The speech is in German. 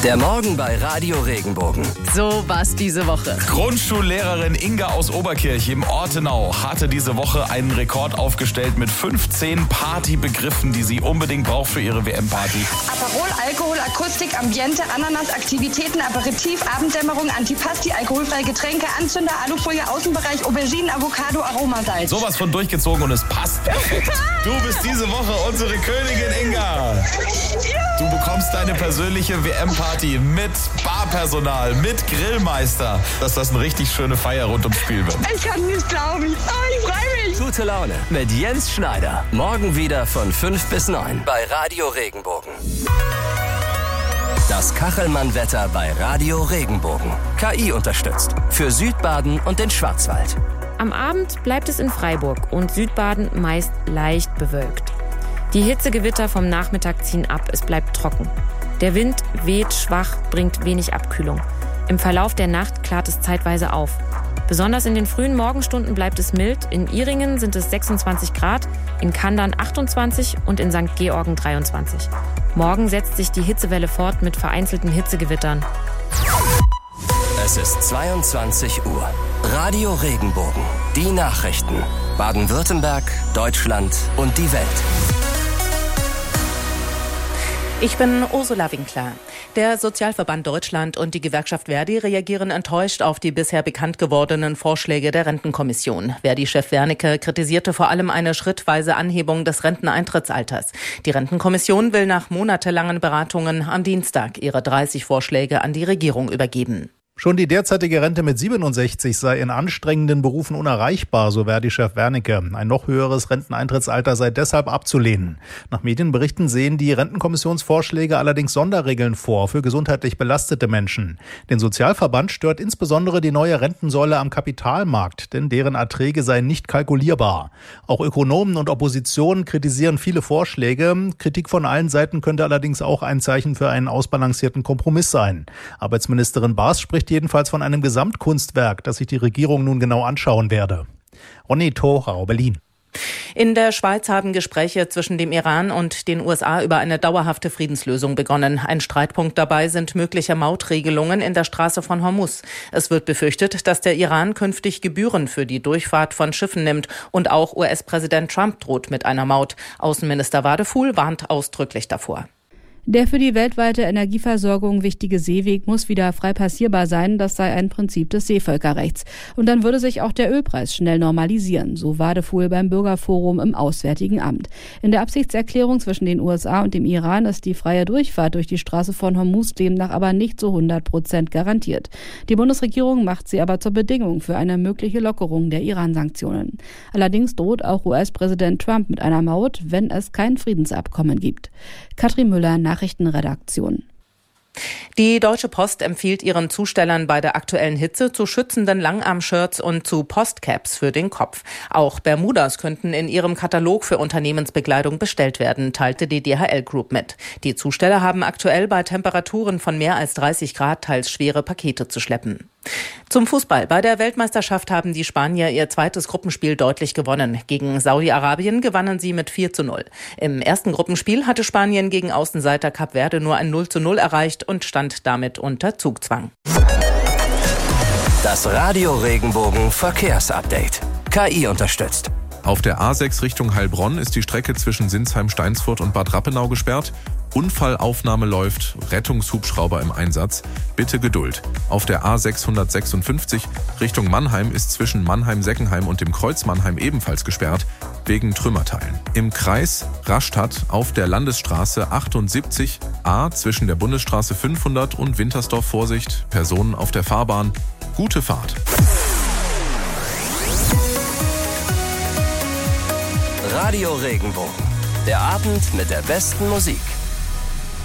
Der Morgen bei Radio Regenbogen. So war's diese Woche. Grundschullehrerin Inga aus Oberkirch im Ortenau hatte diese Woche einen Rekord aufgestellt mit 15 Partybegriffen, die sie unbedingt braucht für ihre WM-Party. Aperol, Alkohol, Akustik, Ambiente, Ananas, Aktivitäten, Aperitif, Abenddämmerung, Antipasti, alkoholfreie Getränke, Anzünder, Alufolie, Außenbereich, Auberginen, Avocado, Aromasalz. Sowas von durchgezogen und es passt perfekt. Du bist diese Woche unsere Königin, Inga. Du bekommst deine persönliche WM-Party mit Barpersonal, mit Grillmeister, dass das eine richtig schöne Feier rund ums Spiel wird. Ich kann nicht glauben. Ich freue mich. Gute Laune mit Jens Schneider. Morgen wieder von 5 bis 9 bei Radio Regenbogen. Das Kachelmann-Wetter bei Radio Regenbogen. KI unterstützt. Für Südbaden und den Schwarzwald. Am Abend bleibt es in Freiburg und Südbaden meist leicht bewölkt. Die Hitzegewitter vom Nachmittag ziehen ab, es bleibt trocken. Der Wind weht schwach, bringt wenig Abkühlung. Im Verlauf der Nacht klart es zeitweise auf. Besonders in den frühen Morgenstunden bleibt es mild. In Ihringen sind es 26 Grad, in Kandern 28 und in St. Georgen 23. Morgen setzt sich die Hitzewelle fort mit vereinzelten Hitzegewittern. Es ist 22 Uhr. Radio Regenbogen. Die Nachrichten. Baden-Württemberg, Deutschland und die Welt. Ich bin Ursula Winkler. Der Sozialverband Deutschland und die Gewerkschaft Verdi reagieren enttäuscht auf die bisher bekannt gewordenen Vorschläge der Rentenkommission. Verdi-Chef Wernicke kritisierte vor allem eine schrittweise Anhebung des Renteneintrittsalters. Die Rentenkommission will nach monatelangen Beratungen am Dienstag ihre 30 Vorschläge an die Regierung übergeben. Schon die derzeitige Rente mit 67 sei in anstrengenden Berufen unerreichbar, so Verdi-Chef Wernicke. Ein noch höheres Renteneintrittsalter sei deshalb abzulehnen. Nach Medienberichten sehen die Rentenkommissionsvorschläge allerdings Sonderregeln vor für gesundheitlich belastete Menschen. Den Sozialverband stört insbesondere die neue Rentensäule am Kapitalmarkt, denn deren Erträge seien nicht kalkulierbar. Auch Ökonomen und Opposition kritisieren viele Vorschläge. Kritik von allen Seiten könnte allerdings auch ein Zeichen für einen ausbalancierten Kompromiss sein. Arbeitsministerin Baas spricht jedenfalls von einem Gesamtkunstwerk, das sich die Regierung nun genau anschauen werde. Ronny Thorau, Berlin. In der Schweiz haben Gespräche zwischen dem Iran und den USA über eine dauerhafte Friedenslösung begonnen. Ein Streitpunkt dabei sind mögliche Mautregelungen in der Straße von Hormuz. Es wird befürchtet, dass der Iran künftig Gebühren für die Durchfahrt von Schiffen nimmt. Und auch US-Präsident Trump droht mit einer Maut. Außenminister Wadefuhl warnt ausdrücklich davor. Der für die weltweite Energieversorgung wichtige Seeweg muss wieder frei passierbar sein. Das sei ein Prinzip des Seevölkerrechts. Und dann würde sich auch der Ölpreis schnell normalisieren, so Wadefuhl beim Bürgerforum im Auswärtigen Amt. In der Absichtserklärung zwischen den USA und dem Iran ist die freie Durchfahrt durch die Straße von Hormuz demnach aber nicht zu 100% garantiert. Die Bundesregierung macht sie aber zur Bedingung für eine mögliche Lockerung der Iran-Sanktionen. Allerdings droht auch US-Präsident Trump mit einer Maut, wenn es kein Friedensabkommen gibt. Katrin Müller, Nachrichtenredaktion. Die Deutsche Post empfiehlt ihren Zustellern bei der aktuellen Hitze zu schützenden Langarm-Shirts und zu Postcaps für den Kopf. Auch Bermudas könnten in ihrem Katalog für Unternehmensbekleidung bestellt werden, teilte die DHL Group mit. Die Zusteller haben aktuell bei Temperaturen von mehr als 30 Grad teils schwere Pakete zu schleppen. Zum Fußball. Bei der Weltmeisterschaft haben die Spanier ihr zweites Gruppenspiel deutlich gewonnen. Gegen Saudi-Arabien gewannen sie mit 4:0. Im ersten Gruppenspiel hatte Spanien gegen Außenseiter Kap Verde nur ein 0:0 erreicht und stand damit unter Zugzwang. Das Radio Regenbogen Verkehrsupdate. KI unterstützt. Auf der A6 Richtung Heilbronn ist die Strecke zwischen Sinsheim, Steinsfurt und Bad Rappenau gesperrt. Unfallaufnahme läuft, Rettungshubschrauber im Einsatz. Bitte Geduld. Auf der A656 Richtung Mannheim ist zwischen Mannheim-Seckenheim und dem Kreuz Mannheim ebenfalls gesperrt, wegen Trümmerteilen. Im Kreis Rastatt auf der Landesstraße 78a zwischen der Bundesstraße 500 und Wintersdorf Vorsicht, Personen auf der Fahrbahn. Gute Fahrt. Radio Regenbogen. Der Abend mit der besten Musik.